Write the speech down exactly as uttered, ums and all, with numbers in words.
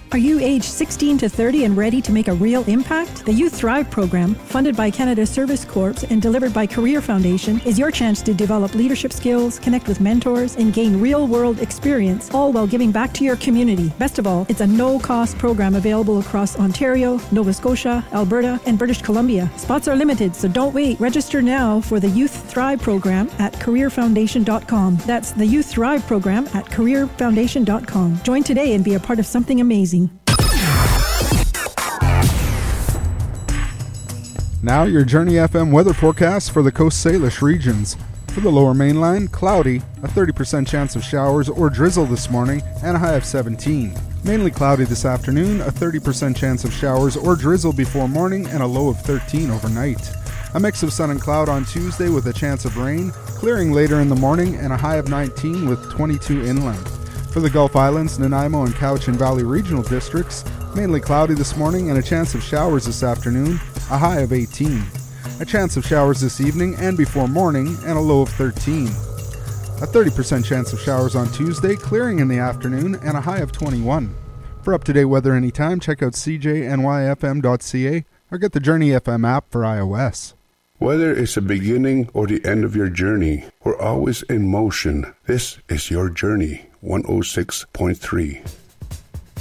Are you age sixteen to thirty and ready to make a real impact? The Youth Thrive program, funded by Canada Service Corps and delivered by Career Foundation, is your chance to develop leadership skills, connect with mentors, and gain real-world experience, all while giving back to your community. Best of all, it's a no-cost program available across Ontario, Nova Scotia, Alberta, and British Columbia. Spots are limited, so don't wait. Register now for the Youth Thrive program at career foundation dot com. That's the Youth Thrive program at career foundation dot com. Join today and be a part of something amazing. Now your Journey F M weather forecast for the Coast Salish regions. For the lower mainland, cloudy, a thirty percent chance of showers or drizzle this morning, and a high of seventeen. Mainly cloudy this afternoon, a thirty percent chance of showers or drizzle before morning, and a low of thirteen overnight. A mix of sun and cloud on Tuesday with a chance of rain, clearing later in the morning, and a high of nineteen with twenty-two inland. For the Gulf Islands, Nanaimo and Cowichan Valley regional districts, mainly cloudy this morning and a chance of showers this afternoon, a high of eighteen. A chance of showers this evening and before morning, and a low of thirteen. A thirty percent chance of showers on Tuesday, clearing in the afternoon, and a high of twenty-one. For up-to-date weather anytime, check out c j n y f m dot c a or get the Journey F M app for iOS. Whether it's the beginning or the end of your journey, we're always in motion. This is your Journey one oh six point three.